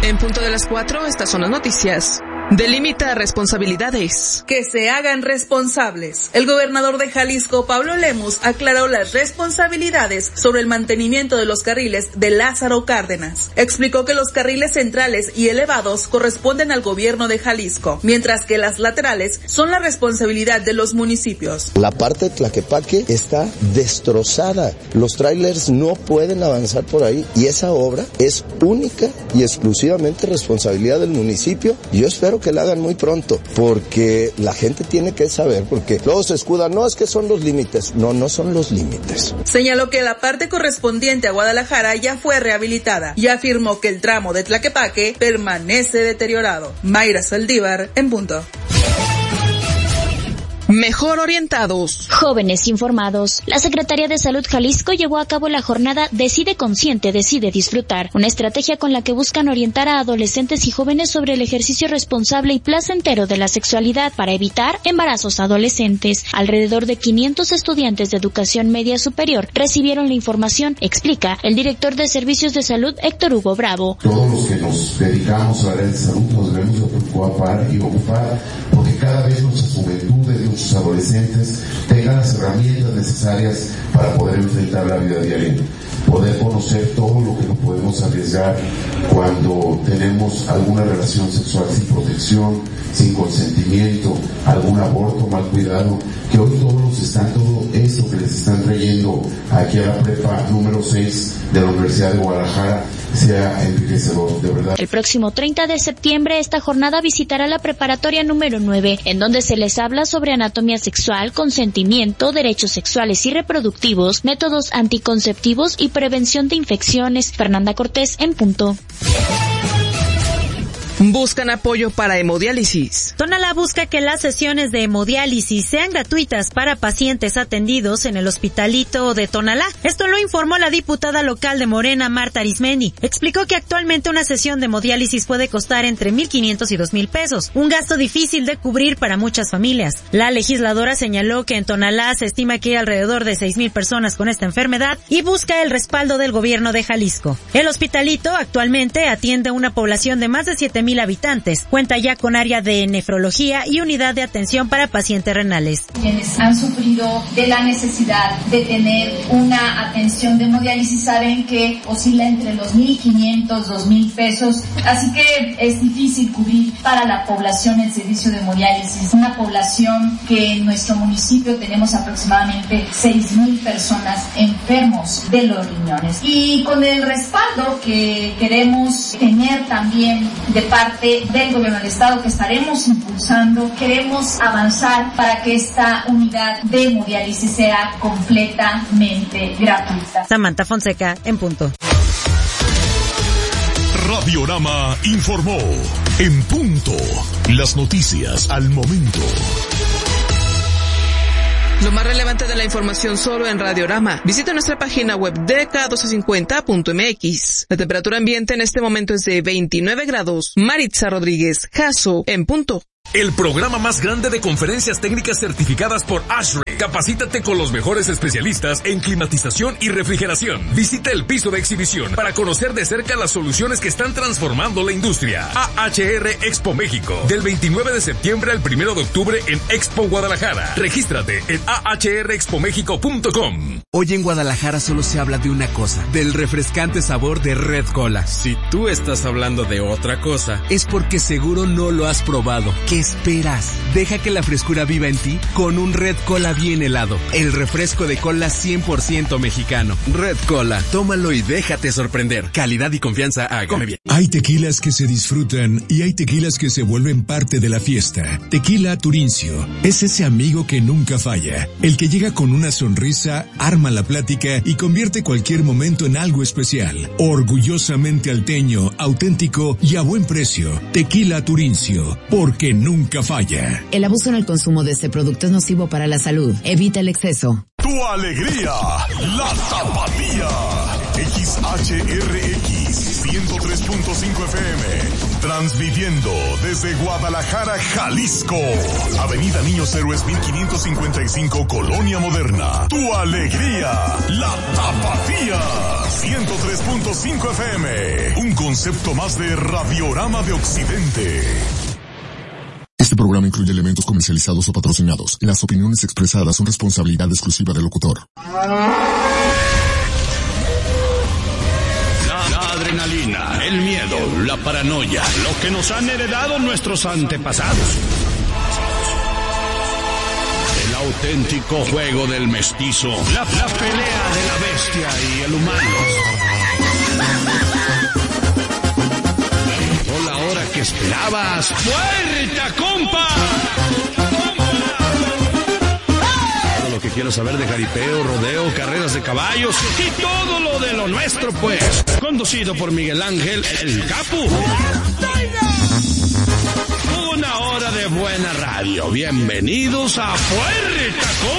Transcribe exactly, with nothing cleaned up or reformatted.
En punto de las cuatro, estas son las noticias. Delimita responsabilidades. Que se hagan responsables. El gobernador de Jalisco, Pablo Lemus, aclaró las responsabilidades sobre el mantenimiento de los carriles de Lázaro Cárdenas. Explicó que los carriles centrales y elevados corresponden al gobierno de Jalisco, mientras que las laterales son la responsabilidad de los municipios. La parte de Tlaquepaque está destrozada. Los trailers no pueden avanzar por ahí y esa obra es única y exclusivamente responsabilidad del municipio. Yo espero que la hagan muy pronto, porque la gente tiene que saber, porque luego se escudan, no, es que son los límites. No, no son los límites. Señaló que la parte correspondiente a Guadalajara ya fue rehabilitada y afirmó que el tramo de Tlaquepaque permanece deteriorado. Mayra Saldívar, en punto. Mejor orientados. Jóvenes informados. La Secretaría de Salud Jalisco llevó a cabo la jornada Decide Consciente, Decide Disfrutar, una estrategia con la que buscan orientar a adolescentes y jóvenes sobre el ejercicio responsable y placentero de la sexualidad para evitar embarazos adolescentes. Alrededor de quinientos estudiantes de educación media superior recibieron la información, explica el director de Servicios de Salud, Héctor Hugo Bravo. Todos los que nos dedicamos a la área de salud nos debemos preocupar y ocupar porque cada vez nuestra juventud de nuestros adolescentes tengan las herramientas necesarias para poder enfrentar la vida diaria, poder conocer todo lo que nos podemos arriesgar cuando tenemos alguna relación sexual sin protección, sin consentimiento, algún aborto mal cuidado, que hoy todos los están, todo esto que les están trayendo aquí a la prepa número seis de la Universidad de Guadalajara sea enriquecedor, de verdad. El próximo treinta de septiembre esta jornada visitará la preparatoria número nueve, en donde se les habla sobre anatomía sexual, consentimiento, derechos sexuales y reproductivos, métodos anticonceptivos y prevención de infecciones. Fernanda Cortés, en punto. Buscan apoyo para hemodiálisis. Tonalá busca que las sesiones de hemodiálisis sean gratuitas para pacientes atendidos en el Hospitalito de Tonalá. Esto lo informó la diputada local de Morena, Marta Arismendi. Explicó que actualmente una sesión de hemodiálisis puede costar entre mil quinientos y dos mil pesos, un gasto difícil de cubrir para muchas familias. La legisladora señaló que en Tonalá se estima que hay alrededor de seis mil personas con esta enfermedad y busca el respaldo del gobierno de Jalisco. El Hospitalito actualmente atiende a una población de más de siete mil habitantes. Cuenta ya con área de nefrología y unidad de atención para pacientes renales. Quienes han sufrido de la necesidad de tener una atención de hemodiálisis saben que oscila entre los mil quinientos, dos mil pesos, así que es difícil cubrir para la población el servicio de hemodiálisis. Una población que en nuestro municipio tenemos aproximadamente seis mil personas enfermos de los riñones. Y con el respaldo que queremos tener también de parte del gobierno del estado que estaremos impulsando, queremos avanzar para que esta unidad de hemodiálisis sea completamente gratuita. Samantha Fonseca, en punto. Radiorama informó. En punto. Las noticias al momento. Lo más relevante de la información solo en Radiorama. Visita nuestra página web d k doce cincuenta punto m x. La temperatura ambiente en este momento es de veintinueve grados. Maritza Rodríguez, Jaso, en punto. El programa más grande de conferencias técnicas certificadas por ASHRAE. Capacítate con los mejores especialistas en climatización y refrigeración. Visita el piso de exhibición para conocer de cerca las soluciones que están transformando la industria. A H R Expo México, del veintinueve de septiembre al primero de octubre en Expo Guadalajara. Regístrate en a h r expo mexico punto com. Hoy en Guadalajara solo se habla de una cosa, del refrescante sabor de Red Cola. Si tú estás hablando de otra cosa, es porque seguro no lo has probado. ¿Qué esperas? Deja que la frescura viva en ti con un Red Cola bien helado. El refresco de cola cien por ciento mexicano. Red Cola, tómalo y déjate sorprender. Calidad y confianza a Come Bien. Hay tequilas que se disfrutan y hay tequilas que se vuelven parte de la fiesta. Tequila Turincio es ese amigo que nunca falla. El que llega con una sonrisa, arma la plática y convierte cualquier momento en algo especial. Orgullosamente alteño, auténtico y a buen precio. Tequila Turincio, porque nunca falla. El abuso en el consumo de este producto es nocivo para la salud. Evita el exceso. Tu alegría, la tapatía. X H R X ciento tres punto cinco F M. Transmitiendo desde Guadalajara, Jalisco. Avenida Niños Héroes mil quinientos cincuenta y cinco, Colonia Moderna. Tu alegría, la Tapatía. ciento tres punto cinco F M. Un concepto más de Radiorama de Occidente. Este programa incluye elementos comercializados o patrocinados. Las opiniones expresadas son responsabilidad exclusiva del locutor. La, la adrenalina, el miedo, la paranoia, lo que nos han heredado nuestros antepasados. El auténtico juego del mestizo, la, la pelea de la bestia y el humano. La hora que esperabas. ¡Puerta, compa! Todo lo que quieras saber de jaripeo, rodeo, carreras de caballos y todo lo de lo nuestro, pues. Conducido por Miguel Ángel, el Capu. Una hora de buena radio. Bienvenidos a Puerta, compa.